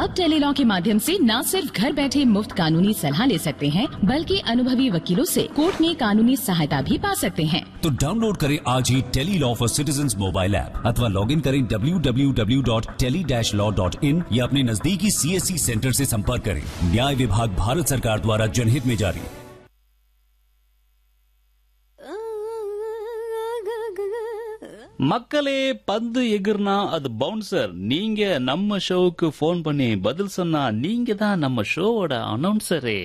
अब टेलीलॉ के माध्यम से न सिर्फ घर बैठे मुफ्त कानूनी सलाह ले सकते हैं, बल्कि अनुभवी वकीलों से कोर्ट में कानूनी सहायता भी पा सकते हैं। तो डाउनलोड करें आज ही Tele-Law for citizens mobile app अथवा लॉग इन करें www.tele-law.in या अपने नजदीकी CSC सेंटर से संपर्क करें। न्याय विभाग भारत सरकार द्वारा जनहित में जारी। மக்களே, பந்து எகிர்னா அது பவுன்சர். நீங்க நம்ம ஷோவுக்கு போன் பண்ணி பதில் சொன்னா நீங்க தான் நம்ம ஷோவோட அனௌன்சரே.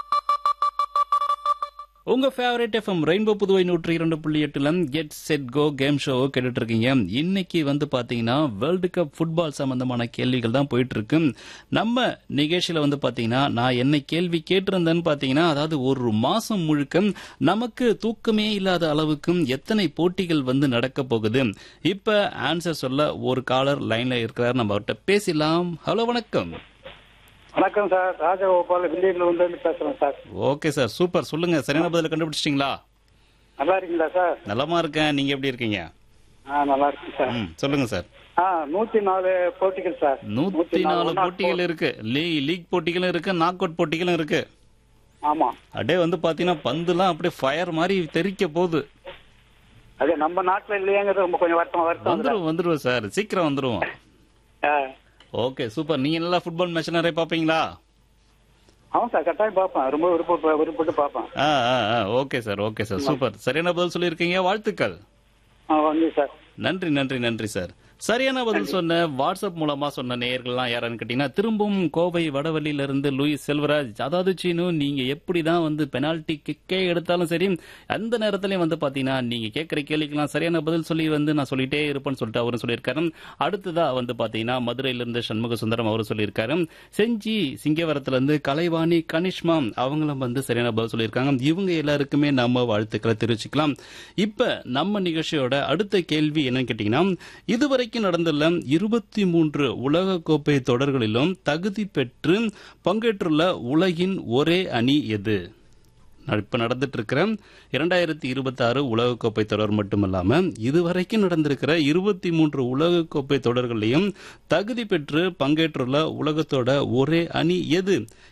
உங்க favourite FM rainbow Puduvai 102.8 get set go game show கேட்டுட்டு இருக்கீங்க. இன்னைக்கு பாத்தீங்கன்னா வேர்ல்டு கப் ஃபுட்பால் சம்பந்தமான கேள்விகள் தான் போயிட்டு இருக்கு. நம்ம நிகழ்ச்சியில பாத்தீங்கன்னா நான் என்ன கேள்வி கேட்டிருந்தேன்னு பாத்தீங்கன்னா, அதாவது ஒரு மாசம் முழுக்க நமக்கு தூக்கமே இல்லாத அளவுக்கு எத்தனை போட்டிகள் நடக்க போகுது. இப்ப ஆன்சர் சொல்ல ஒரு காலர் லைன்ல இருக்கிறார், நம்ம அவர்கிட்ட பேசலாம். ஹலோ, வணக்கம். வணக்கம் சார், ராஜகோபால் வில்லியர்ல இருந்து பேசுறேன் சார். Okay sir, super. சொல்லுங்க, சரியான பதில கண்டுபிடிச்சிட்டீங்களா? நல்லா இருக்கீங்களா சார்? நலமா இருக்கேன், நீங்க எப்படி இருக்கீங்க? நல்லா இருக்கேன் சார். சொல்லுங்க சார். 104 போட்டிகள் சார். 104 போட்டிகள் இருக்கு. லீக் போட்டிகளும் இருக்கு, நாக் அவுட் போட்டிகளும் இருக்கு. ஆமா. அப்படியே பாத்தீங்கன்னா பந்துலாம் அப்படியே ஃபயர் மாதிரி தெறிக்க போகுது. அது நம்ம நாட்டுல இல்லையாங்கிறது ரொம்ப கொஞ்சம் வருத்தம். வந்துருவோம் சார், சீக்கிரம் வந்துருவோம். Okay, super. நீங்க நல்லா ஃபுட்பால் மேட்ச் நிறைய பாப்பீங்களா? ஆமா சார், கட்டாயம் பாப்பேன். ரொம்ப விருப்பப்பட்டு பாப்பேன். Okay sir, okay sir, super. சரியான பதில் சொல்லியிருக்கீங்க, வாழ்த்துக்கள். சார், நன்றி நன்றி நன்றி சார். சரியான பதில் சொன்ன வாட்ஸ்அப் மூலமா சொன்ன நேயர்கள்லாம் யாரான்னு கேட்டீங்கன்னா, திரும்பவும் கோவை வடவள்ளியில இருந்து லூயிஸ் செல்வராஜ். அதாவது சீனு, நீங்க எப்படிதான் பெனால்டி கிக்கே எடுத்தாலும் சரி, அந்த நேரத்திலயும் பாத்தீங்கன்னா நீங்க கேட்கிற கேள்விக்கெல்லாம் சரியான பதில் சொல்லி நான் சொல்லிட்டே இருப்பேன்னு சொல்லிட்டு அவரும் சொல்லியிருக்காரு. அடுத்ததா பாத்தீங்கன்னா மதுரையில இருந்து சண்முக சுந்தரம் அவரும் சொல்லியிருக்காரு. செஞ்சி சிங்கவரத்துல இருந்து கலைவாணி கனிஷ்மா அவங்களும் சரியான பதில் சொல்லியிருக்காங்க. இவங்க எல்லாருக்குமே நம்ம வாழ்த்துக்களை தெரிவிச்சுக்கலாம். இப்ப நம்ம நிகழ்ச்சியோட அடுத்த கேள்வி என்னன்னு கேட்டீங்கன்னா, இதுவரை நடந்துள்ள 23 உலகக்கோப்பை தொடர்களிலும் தகுதி பெற்று பங்கேற்றுள்ள உலகின் ஒரே அணி எது? இப்ப நடந்துட்டு இருக்கிற 2026 உலகக்கோப்பை தொடர் மட்டுமல்லாம இதுவரைக்கும் நடந்திருக்கிற 23 உலகக்கோப்பை தொடர்களையும் தகுதி பெற்று பங்கேற்றுள்ள உலகத்தோட ஒரே அணி எது?